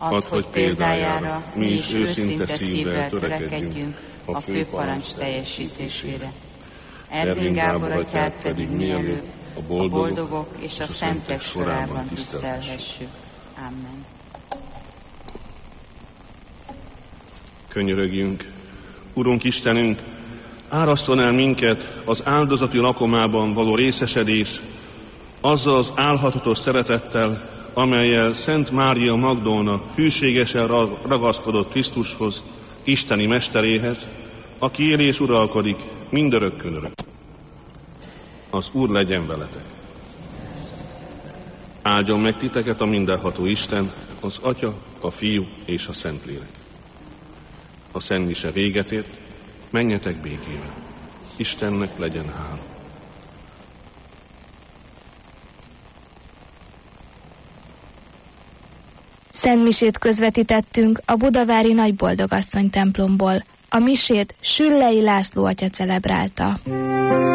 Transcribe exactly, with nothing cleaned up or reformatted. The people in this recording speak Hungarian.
Add, hogy példájára mi is őszinte szívvel törekedjünk a főparancs teljesítésére. Ervin Gábor atyát pedig mielőbb a boldogok és a szentek sorában tisztelhessük. Amen. Könyörögjünk. Urunk Istenünk, áraszton el minket az áldozati lakomában való részesedés, azzal az álhatatos szeretettel, amellyel Szent Mária Magdolna hűségesen ragaszkodott Krisztushoz, isteni mesteréhez, aki él és uralkodik mindörökkön örök. Az Úr legyen veletek. Áldjon meg titeket a mindenható Isten, az Atya, a Fiú és a Szentlélek. A Szent Mise véget ért, menjetek békével. Istennek legyen hála. Szent misét közvetítettünk a budavári Nagyboldogasszony templomból. A misét Süllei László atya celebrálta.